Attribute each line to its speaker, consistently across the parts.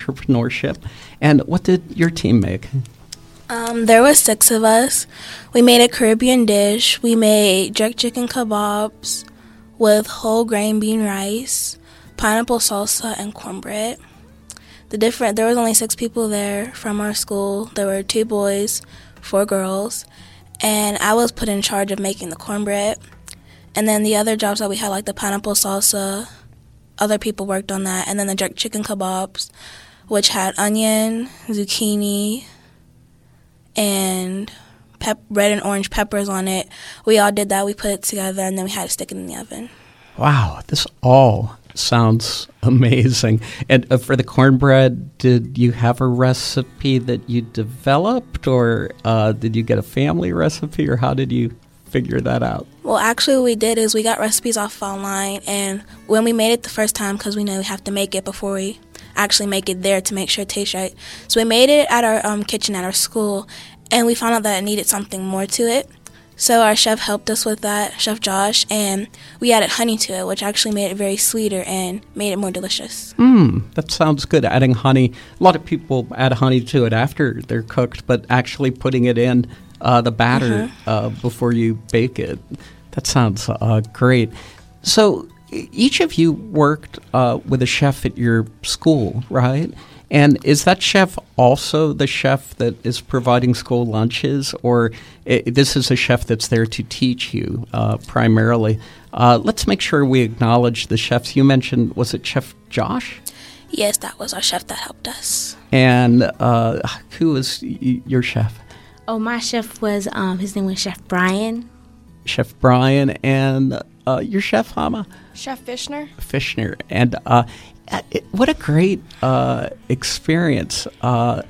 Speaker 1: entrepreneurship. And what did your team make?
Speaker 2: There were 6 of us. We made a Caribbean dish. We made jerk chicken kebabs with whole grain bean rice, pineapple salsa, and cornbread. There was only 6 people there from our school. There were 2 boys, 4 girls, and I was put in charge of making the cornbread. And then the other jobs that we had, like the pineapple salsa, other people worked on that. And then the jerk chicken kebabs, which had onion, zucchini, and red and orange peppers on it. We all did that. We put it together, and then we had to stick it in the oven.
Speaker 1: Wow, this all sounds amazing. And for the cornbread, did you have a recipe that you developed, or did you get a family recipe, or how did you figure that out?
Speaker 2: Well, actually what we did is we got recipes off online, and when we made it the first time, because we know we have to make it before we actually make it there to make sure it tastes right. So we made it at our kitchen at our school, and we found out that it needed something more to it. So our chef helped us with that, Chef Josh, and we added honey to it, which actually made it very sweeter and made it more delicious.
Speaker 1: That sounds good, adding honey. A lot of people add honey to it after they're cooked, but actually putting it in the batter before you bake it, that sounds great. So each of you worked with a chef at your school, right? And is that chef also the chef that is providing school lunches, or this is a chef that's there to teach you primarily? Let's make sure we acknowledge the chefs. You mentioned, was it Chef Josh?
Speaker 2: Yes, that was our chef that helped us.
Speaker 1: And who was your chef?
Speaker 3: Oh, my chef was, his name was Chef Brian.
Speaker 1: Chef Brian. And your chef, Hama?
Speaker 4: Chef Fishner.
Speaker 1: Fishner. And what a great experience. Are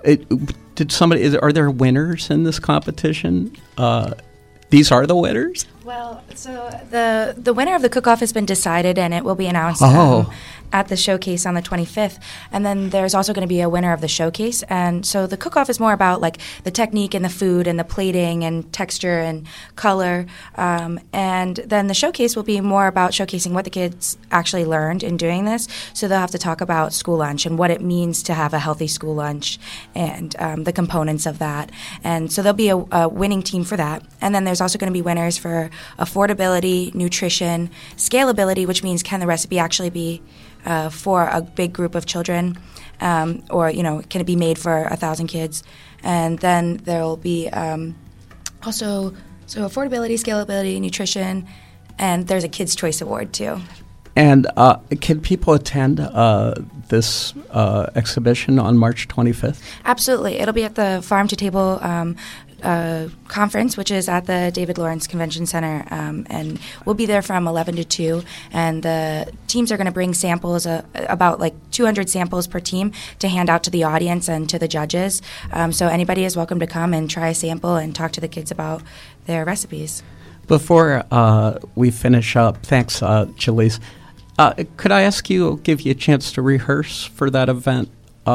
Speaker 1: there winners in this competition? These are the winners?
Speaker 5: Well, so the winner of the cook-off has been decided, and it will be announced at the showcase on the 25th. And then there's also going to be a winner of the showcase. And so the cook-off is more about like the technique and the food and the plating and texture and color. And then the showcase will be more about showcasing what the kids actually learned in doing this. So they'll have to talk about school lunch and what it means to have a healthy school lunch and the components of that. And so there'll be a winning team for that. And then there's also going to be winners for affordability, nutrition, scalability, which means can the recipe actually be for a big group of children, or can it be made for 1,000 kids? And then there will be also affordability, scalability, nutrition, and there's a Kids' Choice Award too.
Speaker 1: And can people attend this exhibition on March 25th?
Speaker 5: Absolutely. It'll be at the Farm to Table conference, which is at the David Lawrence Convention Center, and we'll be there from 11 to 2, and the teams are going to bring samples, about like 200 samples per team, to hand out to the audience and to the judges. So anybody is welcome to come and try a sample and talk to the kids about their recipes.
Speaker 1: Before we finish up, thanks, Jalise. Could I ask you, give you a chance to rehearse for that event?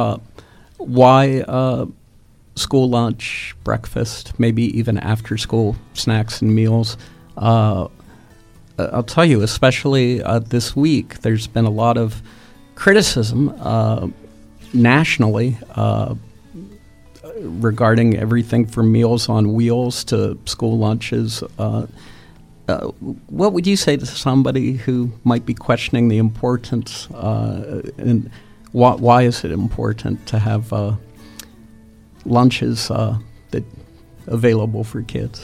Speaker 1: Why school lunch, breakfast, maybe even after-school snacks and meals? I'll tell you, especially this week, there's been a lot of criticism nationally regarding everything from Meals on Wheels to school lunches. What would you say to somebody who might be questioning the importance and why is it important to have lunches that available for kids?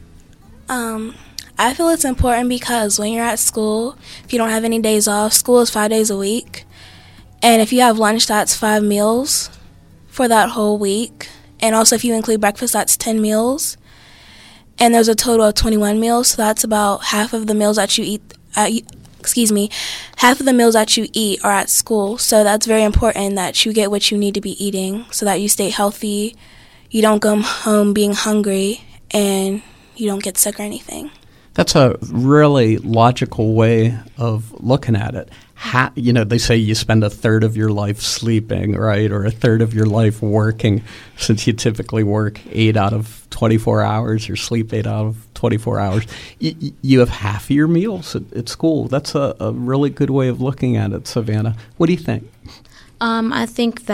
Speaker 2: I feel it's important because when you're at school, if you don't have any days off, school is 5 days a week. And if you have lunch, that's 5 meals for that whole week. And also if you include breakfast, that's 10 meals. And there's a total of 21 meals, so that's about half of the meals that you eat. Half of the meals that you eat are at school. So that's very important that you get what you need to be eating so that you stay healthy, you don't come home being hungry, and you don't get sick or anything.
Speaker 1: That's a really logical way of looking at it. They say you spend a third of your life sleeping, right, or a third of your life working, since you typically work 8 out of 24 hours or sleep 8 out of 24 hours. You have half of your meals at school. That's a really good way of looking at it, Savannah. What do you think?
Speaker 3: I think that